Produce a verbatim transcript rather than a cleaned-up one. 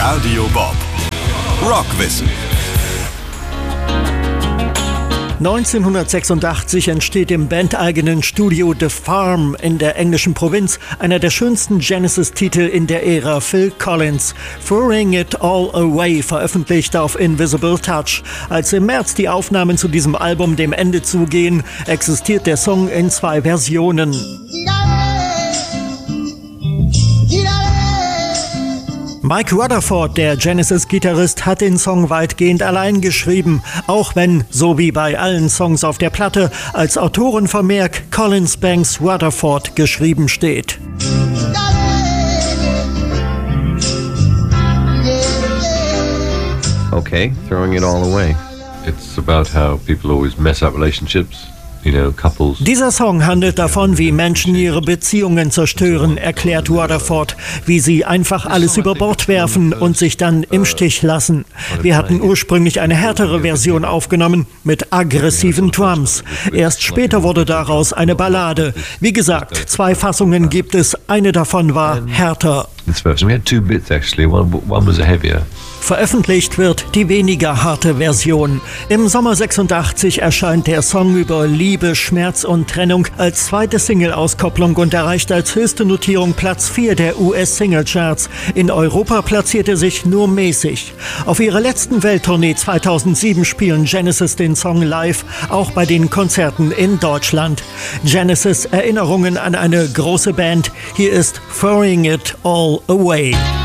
Radio Bob. Rockwissen. neunzehnhundertsechsundachtzig entsteht im bandeigenen Studio The Farm in der englischen Provinz einer der schönsten Genesis-Titel in der Ära, Phil Collins. Throwing It All Away, veröffentlicht auf Invisible Touch. Als im März die Aufnahmen zu diesem Album dem Ende zugehen, existiert der Song in zwei Versionen. Mike Rutherford, der Genesis-Gitarrist, hat den Song weitgehend allein geschrieben, auch wenn, so wie bei allen Songs auf der Platte, als Autorenvermerk Collins Banks Rutherford geschrieben steht. Okay, throwing it all away. It's about how people always mess up relationships. You know, couples. Dieser Song handelt davon, wie Menschen ihre Beziehungen zerstören, erklärt Rutherford, wie sie einfach alles über Bord werfen und sich dann im Stich lassen. Wir hatten ursprünglich eine härtere Version aufgenommen mit aggressiven Drums. Erst später wurde daraus eine Ballade. Wie gesagt, zwei Fassungen gibt es, eine davon war härter. We had two bits actually. One, one was heavier. Veröffentlicht wird die weniger harte Version. Im Sommer sechsundachtzig erscheint der Song über Liebe, Schmerz und Trennung als zweite Single-Auskopplung und erreicht als höchste Notierung Platz vier der U S-Single-Charts. In Europa platziert er sich nur mäßig. Auf ihrer letzten Welttournee zweitausendsieben spielen Genesis den Song live, auch bei den Konzerten in Deutschland. Genesis Erinnerungen an eine große Band. Hier ist Throwing It All Away.